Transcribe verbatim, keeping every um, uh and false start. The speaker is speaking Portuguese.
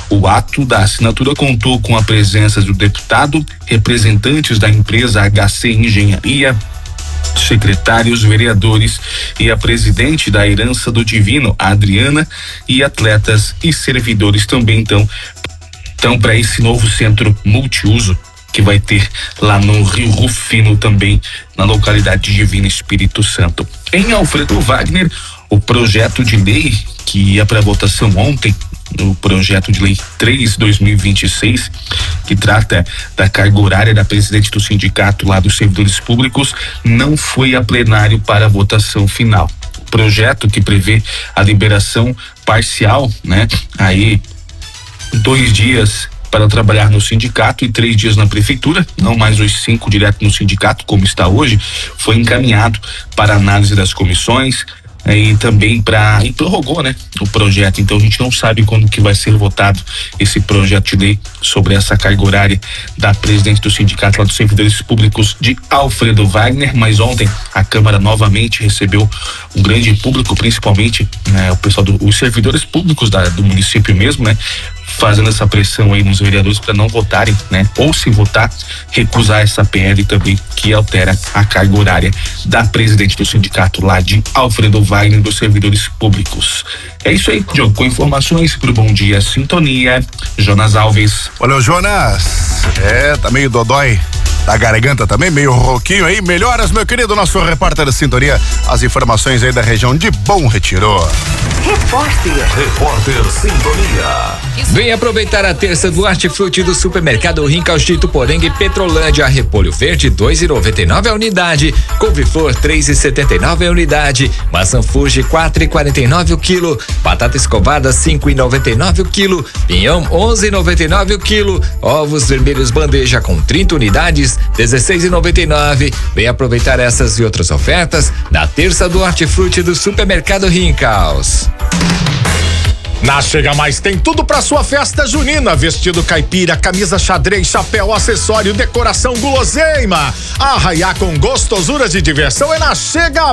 O ato da assinatura contou com a presença do deputado, representantes da empresa H C Engenharia, secretários, vereadores e a presidente da Herança do Divino, a Adriana, e atletas e servidores também então, então para esse novo centro multiuso que vai ter lá no Rio Rufino, também na localidade de Divino Espírito Santo. Em Alfredo Wagner, o projeto de lei que ia para votação ontem, o projeto de lei três dois mil e vinte e seis, que trata da carga horária da presidente do sindicato lá dos servidores públicos, não foi a plenário para a votação final. O projeto que prevê a liberação parcial, né? Aí, dois dias para trabalhar no sindicato e três dias na prefeitura, não mais os cinco direto no sindicato, como está hoje, foi encaminhado para análise das comissões e também para e prorrogou, né, o projeto. Então a gente não sabe quando que vai ser votado esse projeto de lei sobre essa carga horária da presidente do sindicato lá dos servidores públicos de Alfredo Wagner, mas ontem a Câmara novamente recebeu um grande público, principalmente, né, o pessoal dos do, servidores públicos da, do município mesmo, né, fazendo essa pressão aí nos vereadores para não votarem, né? Ou se votar, recusar essa P L também que altera a carga horária da presidente do sindicato lá de Alfredo Wagner dos servidores públicos. É isso aí, Diogo, com informações pro Bom Dia Sintonia, Jonas Alves. Olha, Jonas, é, tá meio dodói da garganta também, meio rouquinho aí. Melhoras, meu querido, nosso repórter da Sintonia, as informações aí da região de Bom Retiro. Repórter. Repórter Sintonia. Vem aproveitar a terça do Hortifruti do Supermercado Rincal Chito Porengue Petrolândia. Repolho verde dois e noventa e nove a unidade, couve-flor três e setenta e nove a unidade, maçã Fuji quatro e quarenta e nove o quilo, batata escovada cinco e noventa e nove o quilo, pinhão onze e noventa e nove o quilo, ovos vermelhos bandeja com trinta unidades dezesseis e noventa e nove. Vem aproveitar essas e outras ofertas na terça do Hortifruti do Supermercado Rincals. Na Chega Mais tem tudo pra sua festa junina: vestido caipira, camisa xadrez, chapéu, acessório, decoração, guloseima. Arraiar com gostosura de diversão é na Chega